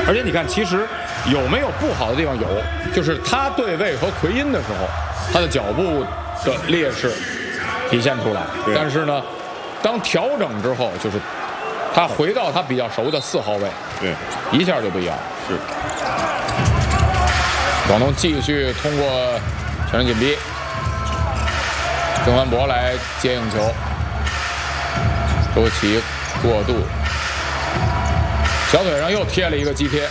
而且你看，其实有没有不好的地方？有，就是他对位和奎因的时候，他的脚步的劣势体现出来。但是呢，当调整之后，就是他回到他比较熟的4号位， 对， 一下就不一样。 是。 广东继续通过全身紧逼，曾凡博来接应球，周琦过渡，小腿上又贴了一个肌贴。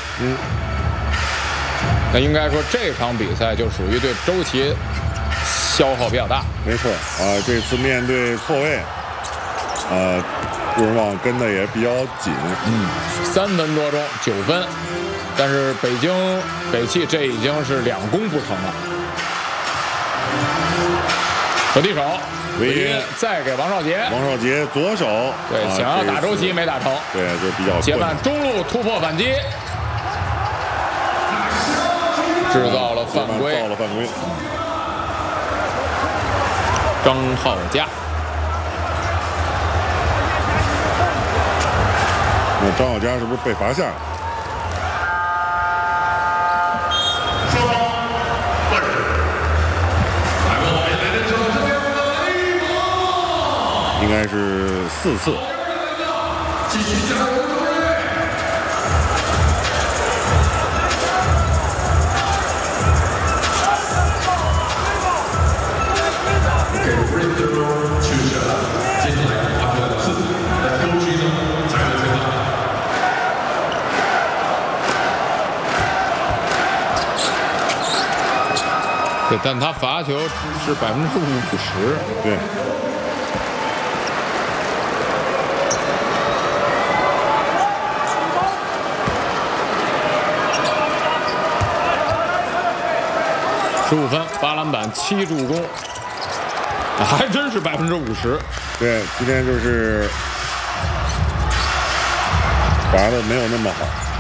那应该说这场比赛就属于对周琦消耗比较大。 没错这次面对错位，杜润旺跟的也比较紧。 3分多钟9分，但是北汽这已经是2攻不成了。手递手， 韦因再给王少杰， 左手， 对，想要打周琦没打成， 对，就比较协办中路突破反击，制造了犯规。张浩佳， 那张浩佳是不是被罚下？应该是4次。 对，但他罚球是50%。 对。 15分8篮板7助攻，还真是50%。 对，今天就是罚的没有那么好。